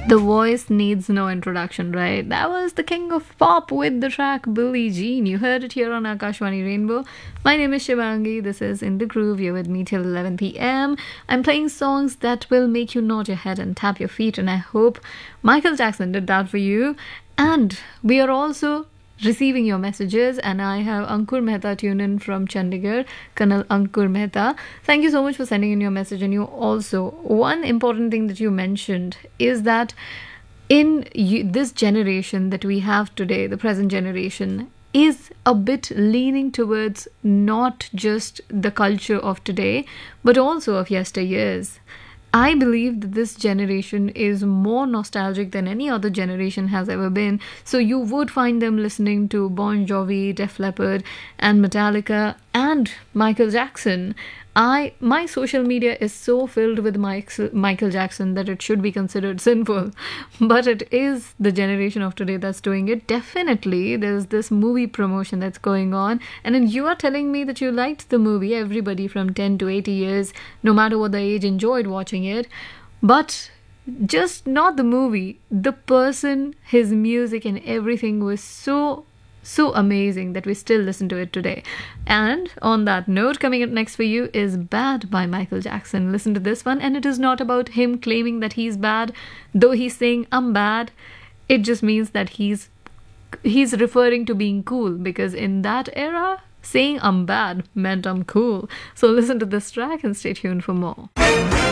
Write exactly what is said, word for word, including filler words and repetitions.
The voice needs no introduction, right? That was the king of pop with the track Billie Jean. You heard it here on Akashwani Rainbow. My name is Shivangi. This is In the Groove. You're with me till eleven p.m. I'm playing songs that will make you nod your head and tap your feet, and I hope Michael Jackson did that for you. And we are also receiving your messages, and I have Ankur Mehta tune in from Chandigarh, Colonel Ankur Mehta. Thank you so much for sending in your message. And you also, one important thing that you mentioned is that in you, this generation that we have today, the present generation, is a bit leaning towards not just the culture of today, but also of yesteryears. I believe that this generation is more nostalgic than any other generation has ever been. So you would find them listening to Bon Jovi, Def Leppard, and Metallica, and Michael Jackson. I my social media is so filled with Mike, Michael Jackson that it should be considered sinful. But it is the generation of today that's doing it. Definitely, there's this movie promotion that's going on. And then you are telling me that you liked the movie. Everybody from ten to eighty years, no matter what the age, enjoyed watching it. But just not the movie. The person, his music and everything was so so amazing that we still listen to it today. And on that note, coming up next for you is Bad by Michael Jackson. Listen to this one, and it is not about him claiming that he's bad, though he's saying I'm bad. It just means that he's he's referring to being cool, because in that era, saying I'm bad meant I'm cool. So listen to this track and stay tuned for more.